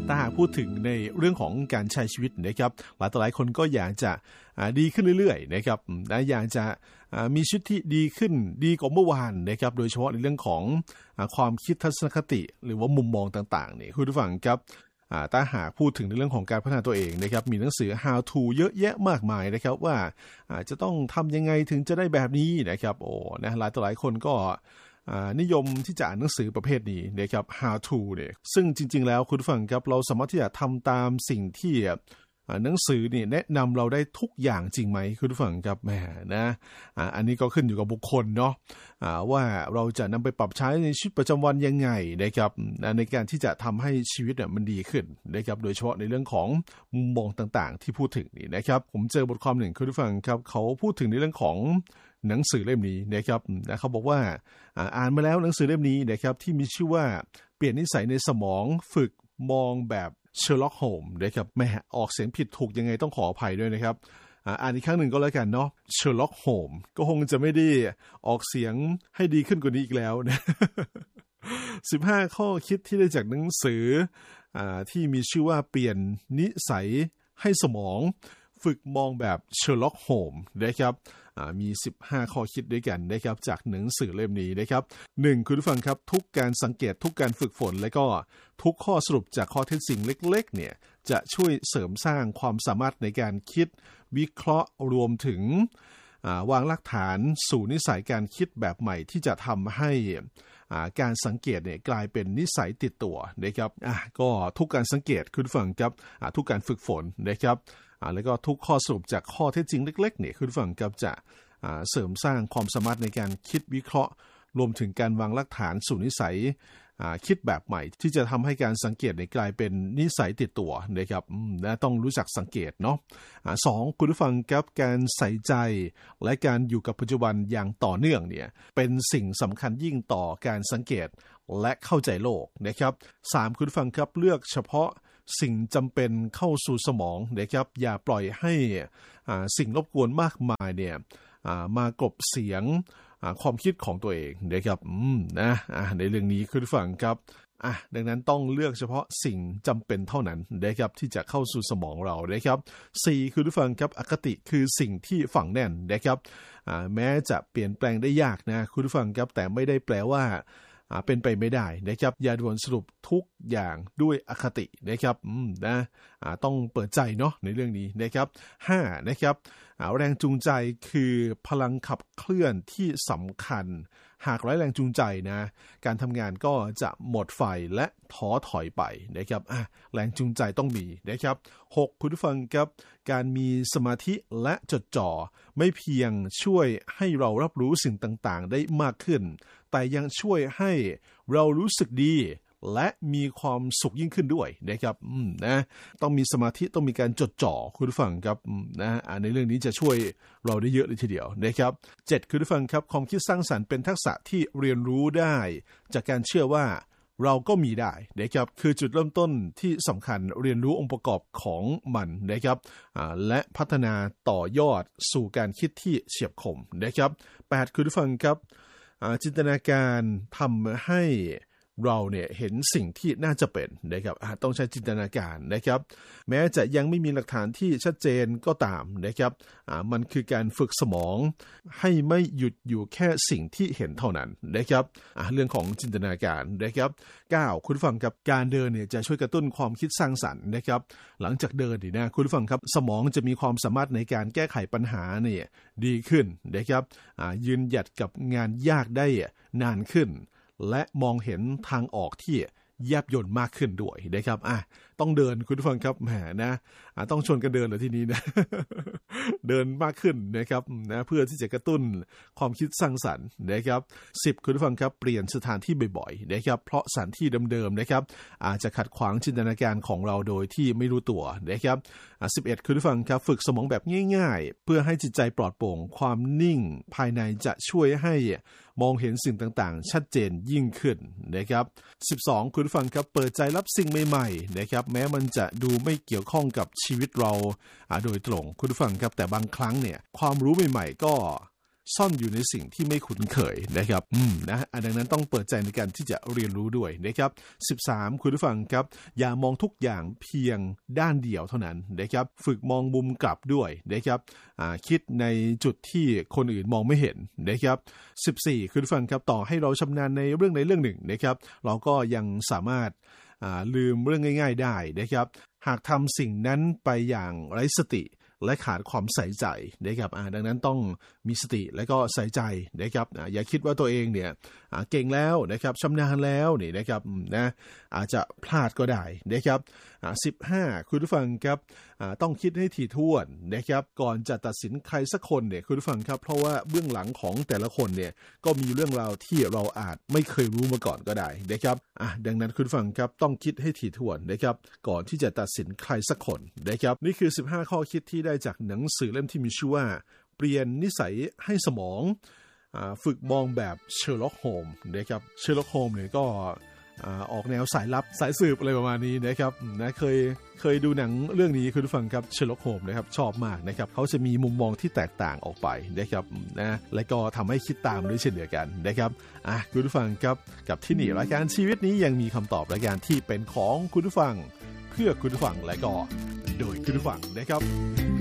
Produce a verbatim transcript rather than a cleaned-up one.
ถ้าหากพูดถึงในเรื่องของการใช้ชีวิตนะครับหลายต่อหลายคนก็อยากจะดีขึ้นเรื่อยๆนะครับและอยากจะมีชีวิตที่ดีขึ้นดีกว่าเมื่อวานนะครับโดยเฉพาะในเรื่องของความคิดทัศนคติหรือว่ามุมมองต่างๆนี่คุณผู้ฟังครับถ้าหากพูดถึงในเรื่องของการพัฒนาตัวเองนะครับมีหนังสือ how to เยอะแยะมากมายนะครับว่าจะต้องทำยังไงถึงจะได้แบบนี้นะครับโอ้นะหลายต่อหลายคนก็นิยมที่จะอ่านหนังสือประเภทนี้นะครับ how to เนี่ยซึ่งจริงๆแล้วคุณผู้ฟังครับเราสามารถที่จะทำตามสิ่งที่หนังสือนี่แนะนำเราได้ทุกอย่างจริงไหมคุณผู้ฟังครับแหมนะอันนี้ก็ขึ้นอยู่กับบุคคลเนาะว่าเราจะนำไปปรับใช้ในชีวิตประจำวันยังไงนะครับในการที่จะทำให้ชีวิตเนี่ยมันดีขึ้นนะครับโดยเฉพาะในเรื่องของมุมมองต่างๆที่พูดถึงนี่นะครับผมเจอบทความหนึ่งคุณผู้ฟังครับเขาพูดถึงในเรื่องของหนังสือเล่มนี้นะครับนะเขาบอกว่าอ่านมาแล้วหนังสือเล่มนี้นะครับที่มีชื่อว่าเปลี่ยนนิสัยในสมองฝึกมองแบบเชอร์ล็อกโฮมส์นะครับแม่ออกเสียงผิดถูกยังไงต้องขออภัยด้วยนะครับอ่านอีกครั้งหนึ่งก็แล้วกันเนาะเชอร์ล็อกโฮมส์ก็คงจะไม่ได้ออกเสียงให้ดีขึ้นกว่านี้อีกแล้วนะ สิบห้าข้อคิดที่ได้จากหนังสืออ่าที่มีชื่อว่าเปลี่ยนนิสัยให้สมองฝึกมองแบบเชอร์ล็อกโฮมส์นะครับมีสิบห้าข้อคิดด้วยกันนะครับจากหนังสือเล่มนี้นะครับหนึ่งคุณผู้ฟังครับทุกการสังเกตทุกการฝึกฝนและก็ทุกข้อสรุปจากข้อเท็จจริงเล็กๆเนี่ยจะช่วยเสริมสร้างความสามารถในการคิดวิเคราะห์รวมถึงวางรากฐานสู่นิสัยการคิดแบบใหม่ที่จะทำให้การสังเกตเนี่ยกลายเป็นนิสัยติดตัวนะครับก็ทุกการสังเกตคุณผู้ฟังครับทุกการฝึกฝนนะครับแล้วก็ทุกข้อสรุปจากข้อเท็จจริงเล็กๆเนี่ยคุณผู้ฟังครับจะเสริมสร้างความสามารถในการคิดวิเคราะห์รวมถึงการวางรากฐานสู่นิสัยคิดแบบใหม่ที่จะทำให้การสังเกตเนี่ยกลายเป็นนิสัยติดตัวนะครับและต้องรู้จักสังเกตเนาะสองคุณผู้ฟังครับการใส่ใจและการอยู่กับปัจจุบันอย่างต่อเนื่องเนี่ยเป็นสิ่งสำคัญยิ่งต่อการสังเกตและเข้าใจโลกนะครับสามคุณผู้ฟังครับเลือกเฉพาะสิ่งจำเป็นเข้าสู่สมองนะครับอย่าปล่อยให้สิ่งรบกวนมากมายเนี่ยมากลบเสียงความคิดของตัวเองนะครับนะในเรื่องนี้คุณผู้ฟังครับดังนั้นต้องเลือกเฉพาะสิ่งจำเป็นเท่านั้นนะครับที่จะเข้าสู่สมองเรานะครับสี่คุณผู้ฟังครับอคติคือสิ่งที่ฝังแน่นนะครับแม้จะเปลี่ยนแปลงได้ยากนะคุณผู้ฟังครับแต่ไม่ได้แปลว่าเป็นไปไม่ได้นะครับอย่าด่วนสรุปทุกอย่างด้วยอคตินะครับนะต้องเปิดใจเนาะในเรื่องนี้นะครับห้านะครับแรงจูงใจคือพลังขับเคลื่อนที่สำคัญหากไร้แรงจูงใจนะการทำงานก็จะหมดไฟและท้อถอยไปนะครับแรงจูงใจต้องมีนะครับหกคุณผู้ฟังครับการมีสมาธิและจดจ่อไม่เพียงช่วยให้เรารับรู้สิ่งต่างๆได้มากขึ้นแต่ยังช่วยให้เรารู้สึกดีและมีความสุขยิ่งขึ้นด้วยนะครับนะต้องมีสมาธิต้องมีการจดจ่อคุณผู้ฟังครับนะในเรื่องนี้จะช่วยเราได้เยอะเลยทีเดียวนะครับเจ็ดคุณผู้ฟังครับความคิดสร้างสรรค์เป็นทักษะที่เรียนรู้ได้จากการเชื่อว่าเราก็มีได้นะครับคือจุดเริ่มต้นที่สำคัญเรียนรู้องค์ประกอบของมันนะครับและพัฒนาต่อยอดสู่การคิดที่เฉียบคมนะครับแปดคุณผู้ฟังครับจินตนาการทำให้เราเนี่ยเห็นสิ่งที่น่าจะเป็นนะครับต้องใช้จินตนาการนะครับแม้จะยังไม่มีหลักฐานที่ชัดเจนก็ตามนะครับมันคือการฝึกสมองให้ไม่หยุดอยู่แค่สิ่งที่เห็นเท่านั้นนะครับเรื่องของจินตนาการนะครับเก้าคุณฟังครับการเดินเนี่ยจะช่วยกระตุ้นความคิดสร้างสรรค์นะครับหลังจากเดินนี่นะคุณฟังครับสมองจะมีความสามารถในการแก้ไขปัญหาเนี่ยดีขึ้นนะครับยืนหยัดกับงานยากได้นานขึ้นและมองเห็นทางออกที่แยบยลมากขึ้นด้วยนะครับอ่ะต้องเดินคุณผู้ฟังครับแหมนะอ่ะต้องชวนกันเดินเลยทีนี้นะ เดินมากขึ้นนะครับนะเพื่อที่จะกระตุ้นความคิดสร้างสรรค์นะครับสิบคุณผู้ฟังครับเปลี่ยนสถานที่บ่อยๆนะครับเพราะสถานที่เดิมๆนะครับอาจจะขัดขวางจินตนาการของเราโดยที่ไม่รู้ตัวนะครับอ่ะสิบเอ็ดคุณผู้ฟังครับฝึกสมองแบบง่ายๆเพื่อให้จิตใจปลอดโปร่งความนิ่งภายในจะช่วยให้มองเห็นสิ่งต่างๆชัดเจนยิ่งขึ้นนะครับสิบสองคุณผู้ฟังครับเปิดใจรับสิ่งใหม่ๆนะครับแม้มันจะดูไม่เกี่ยวข้องกับชีวิตเราโดยตรงคุณผู้ฟังครับแต่บางครั้งเนี่ยความรู้ใหม่ๆก็ซ่อนอยู่ในสิ่งที่ไม่คุ้นเคยนะครับอืมนะดังนั้นต้องเปิดใจในการที่จะเรียนรู้ด้วยนะครับสิบสามคุณผู้ฟังครับอย่ามองทุกอย่างเพียงด้านเดียวเท่านั้นนะครับฝึกมองมุมกลับด้วยนะครับอ่าคิดในจุดที่คนอื่นมองไม่เห็นนะครับสิบสี่คุณผู้ฟังครับต่อให้เราชำนาญในเรื่องใดเรื่องหนึ่งนะครับเราก็ยังสามารถอ่าลืมเรื่องง่ายๆได้นะครับหากทำสิ่งนั้นไปอย่างไร้สติและขาดความใส่ใจนะครับดังนั้นต้องมีสติและก็ใส่ใจนะครับอย่าคิดว่าตัวเองเนี่ยเก่งแล้วนะครับชำนาญแล้วนี่นะครับนะอาจจะพลาดก็ได้นะครับสิบห้าคุณผู้ฟังครับต้องคิดให้ถี่ถ้วนนะครับก่อนจะตัดสินใครสักคนเนี่ยคุณผู้ฟังครับเพราะว่าเบื้องหลังของแต่ละคนเนี่ยก็มีเรื่องราวที่เราอาจไม่เคยรู้มาก่อนก็ได้นะครับอ่ะดังนั้นคุณผู้ฟังครับต้องคิดให้ถี่ถ้วนนะครับก่อนที่จะตัดสินใครสักคนนะครับนี่คือสิบห้าข้อคิดที่ได้จากหนังสือเล่มที่มีชื่อว่าเปลี่ยนนิสัยให้สมองฝึกมองแบบเชอร์ล็อกโฮมส์นะครับเชอร์ล็อกโฮมส์เนี่ยก็ออกแนวสายลับสายสืบอะไรประมาณนี้นะครับนะเคยเคยดูหนังเรื่องนี้คุณผู้ฟังครับเชอร์ล็อกโฮมส์นะครับชอบมากนะครับเขาจะมีมุมมองที่แตกต่างออกไปนะครับนะและก็ทำให้คิดตามด้วยเช่นเดียวกันนะครับอ่ะคุณผู้ฟังครับกับที่นี่รายการชีวิตนี้ยังมีคำตอบรายการที่เป็นของคุณผู้ฟังเพื่อคุณผู้ฟังและก็โดยคุณผู้ฟังนะครับ